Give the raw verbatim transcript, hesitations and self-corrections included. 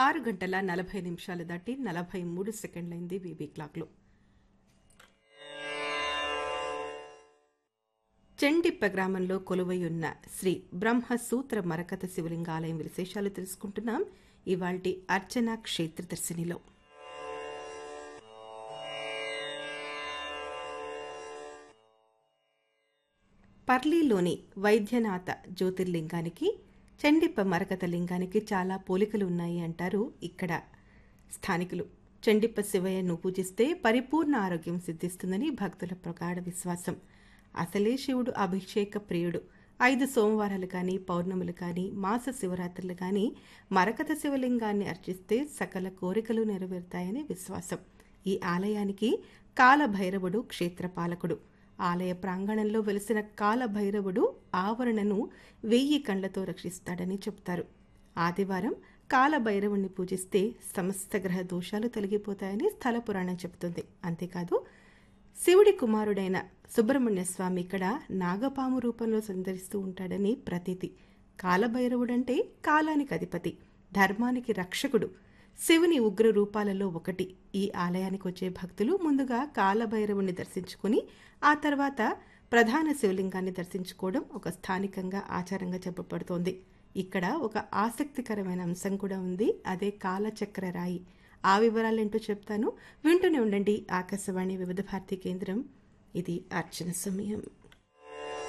ఆరు గంటల నలభై నిమిషాలు దాటి నలభై మూడు సెకండ్లైంది వీబీ క్లాక్లో. చెండిప్ప గ్రామంలో కొలువై ఉన్న శ్రీ బ్రహ్మసూత్ర మరకత శివలింగాలయం విశేషాలు తెలుసుకుంటున్నాం ఇవాల్టి అర్చన క్షేత్రదర్శినిలో. పర్లీలోని వైద్యనాథ జ్యోతిర్లింగానికి చెండిప్ప మరకత లింగానికి చాలా పోలికలు ఉన్నాయి అంటారు ఇక్కడ స్థానికులు. చెండిప్ప శివయ్యను పూజిస్తే పరిపూర్ణ ఆరోగ్యం సిద్ధిస్తుందని భక్తుల ప్రగాఢ విశ్వాసం. అసలే శివుడు అభిషేక ప్రియుడు. ఐదు సోమవారాలు కానీ, పౌర్ణములు కానీ, మాస శివరాత్రులు కానీ మరకత శివలింగాన్ని అర్చిస్తే సకల కోరికలు నెరవేరుతాయని విశ్వాసం. ఈ ఆలయానికి కాలభైరవుడు క్షేత్రపాలకుడు. ఆలయ ప్రాంగణంలో వెలిసిన కాలభైరవుడు ఆవరణను వెయ్యి కండ్లతో రక్షిస్తాడని చెబుతారు. ఆదివారం కాలభైరవుణ్ణి పూజిస్తే సమస్త గ్రహ దోషాలు తొలగిపోతాయని స్థల పురాణం చెబుతుంది. అంతేకాదు శివుడి కుమారుడైన సుబ్రహ్మణ్య స్వామి ఇక్కడ నాగపాము రూపంలో సంచరిస్తూ ఉంటాడని ప్రతీతి. కాలభైరవుడంటే కాలానికి అధిపతి, ధర్మానికి రక్షకుడు, శివుని ఉగ్ర రూపాలలో ఒకటి. ఈ ఆలయానికి వచ్చే భక్తులు ముందుగా కాలభైరవుని దర్శించుకుని ఆ తర్వాత ప్రధాన శివలింగాన్ని దర్శించుకోవడం ఒక స్థానికంగా ఆచారంగా చెప్పబడుతోంది. ఇక్కడ ఒక ఆసక్తికరమైన అంశం కూడా ఉంది, అదే కాలచక్ర రాయి. ఆ వివరాలేంటో చెప్తాను, వింటూనే ఉండండి. ఆకాశవాణి వివిధ భారతి కేంద్రం. ఇది అర్చన సమయం.